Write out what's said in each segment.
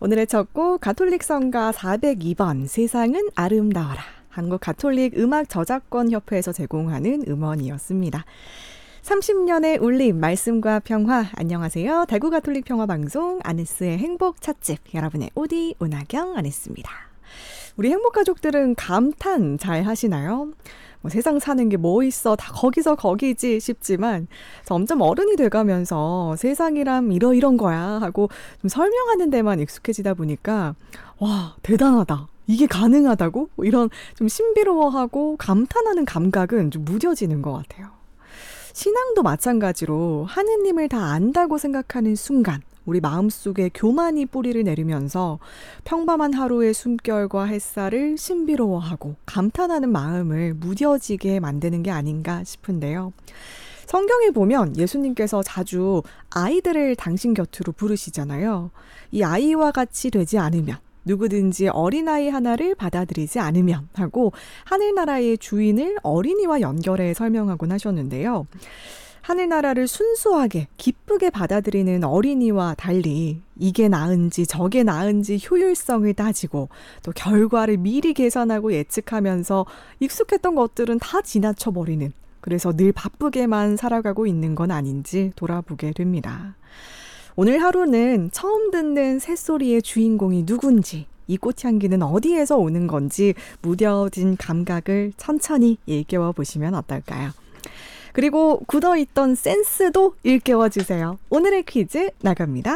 오늘의 첫 곡 가톨릭 성가 402번 세상은 아름다워라. 한국 가톨릭 음악 저작권 협회에서 제공하는 음원이었습니다. 30년의 울림 말씀과 평화. 안녕하세요. 대구 가톨릭 평화 방송 아네스의 행복 찻집 여러분의 오디 오나경 아네스입니다. 우리 행복 가족들은 감탄 잘 하시나요? 세상 사는 게 뭐 있어 다 거기서 거기지 싶지만 점점 어른이 돼가면서 세상이란 이런 거야 하고 좀 설명하는 데만 익숙해지다 보니까 와 대단하다 이게 가능하다고 이런 좀 신비로워하고 감탄하는 감각은 좀 무뎌지는 것 같아요. 신앙도 마찬가지로 하느님을 다 안다고 생각하는 순간 우리 마음속에 교만이 뿌리를 내리면서 평범한 하루의 숨결과 햇살을 신비로워하고 감탄하는 마음을 무뎌지게 만드는 게 아닌가 싶은데요. 성경에 보면 예수님께서 자주 아이들을 당신 곁으로 부르시잖아요. 이 아이와 같이 되지 않으면 누구든지 어린아이 하나를 받아들이지 않으면 하고 하늘나라의 주인을 어린이와 연결해 설명하곤 하셨는데요. 하늘나라를 순수하게 기쁘게 받아들이는 어린이와 달리 이게 나은지 저게 나은지 효율성을 따지고 또 결과를 미리 계산하고 예측하면서 익숙했던 것들은 다 지나쳐버리는 그래서 늘 바쁘게만 살아가고 있는 건 아닌지 돌아보게 됩니다. 오늘 하루는 처음 듣는 새소리의 주인공이 누군지 이 꽃향기는 어디에서 오는 건지 무뎌진 감각을 천천히 일깨워 보시면 어떨까요? 그리고 굳어있던 센스도 일깨워주세요. 오늘의 퀴즈 나갑니다.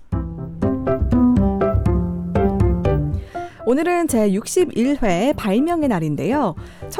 오늘은 제61회 발명의 날인데요.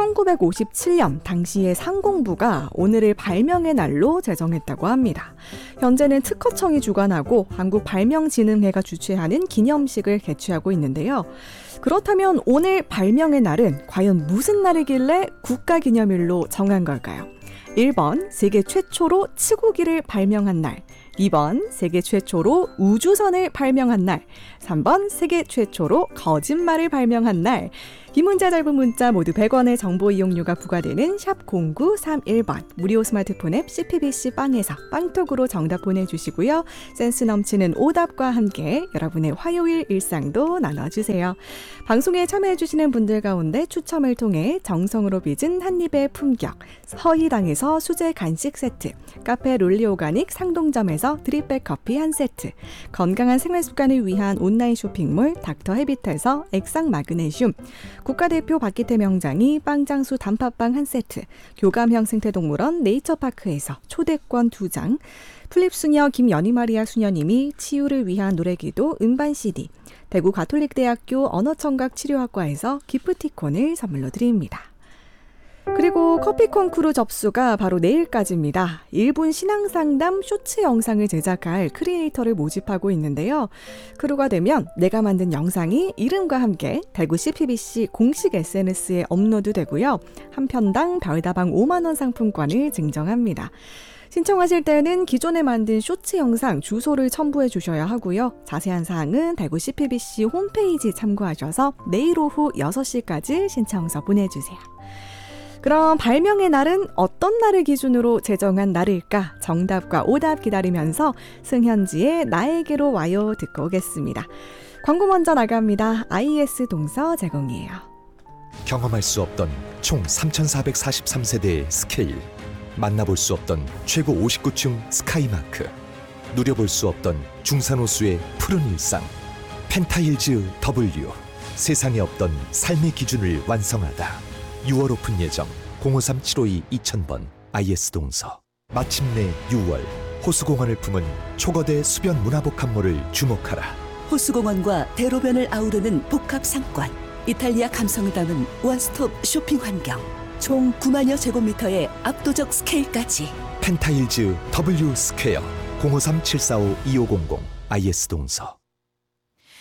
1957년 당시의 상공부가 오늘을 발명의 날로 제정했다고 합니다. 현재는 특허청이 주관하고 한국발명진흥회가 주최하는 기념식을 개최하고 있는데요. 그렇다면 오늘 발명의 날은 과연 무슨 날이길래 국가기념일로 정한 걸까요? 1번 세계 최초로 치고기를 발명한 날, 2번 세계 최초로 우주선을 발명한 날, 3번 세계 최초로 거짓말을 발명한 날. 긴 문자 짧은 문자 모두 100원의 정보 이용료가 부과되는 샵 0931번 무료 스마트폰 앱 CPBC 빵에서 빵톡으로 정답 보내주시고요. 센스 넘치는 오답과 함께 여러분의 화요일 일상도 나눠주세요. 방송에 참여해주시는 분들 가운데 추첨을 통해 정성으로 빚은 한입의 품격 서희당에서 수제 간식 세트, 카페 롤리오가닉 상동점에서 드립백 커피 한 세트, 건강한 생활습관을 위한 온라인 쇼핑몰 닥터 헤비트에서 액상 마그네슘, 국가대표 박기태 명장이 빵장수 단팥빵 한 세트, 교감형 생태동물원 네이처파크에서 초대권 2장, 플립수녀 김연희마리아 수녀님이 치유를 위한 노래기도 음반 CD, 대구 가톨릭대학교 언어청각치료학과에서 기프티콘을 선물로 드립니다. 그리고 커피 콩쿠르 접수가 바로 내일까지입니다. 1분 신앙상담 쇼츠 영상을 제작할 크리에이터를 모집하고 있는데요. 크루가 되면 내가 만든 영상이 이름과 함께 대구 CPBC 공식 SNS에 업로드되고요. 한 편당 별다방 5만 원 상품권을 증정합니다. 신청하실 때는 기존에 만든 쇼츠 영상 주소를 첨부해 주셔야 하고요. 자세한 사항은 대구 CPBC 홈페이지 참고하셔서 내일 오후 6시까지 신청서 보내주세요. 그럼 발명의 날은 어떤 날을 기준으로 제정한 날일까? 정답과 오답 기다리면서 승현지의 나에게로 와요 듣고 오겠습니다. 광고 먼저 나갑니다. IS 동서 제공이에요. 경험할 수 없던 총 3,443세대의 스케일, 만나볼 수 없던 최고 59층 스카이마크, 누려볼 수 없던 중산호수의 푸른 일상, 펜타힐즈 W, 세상에 없던 삶의 기준을 완성하다. 6월 오픈 예정 053-752-2000번 IS 동서. 마침내 6월 호수공원을 품은 초거대 수변 문화복합몰을 주목하라. 호수공원과 대로변을 아우르는 복합 상권, 이탈리아 감성을 담은 원스톱 쇼핑 환경, 총 9만여 제곱미터의 압도적 스케일까지. 펜타힐즈 W 스퀘어 053-745-2500 IS 동서.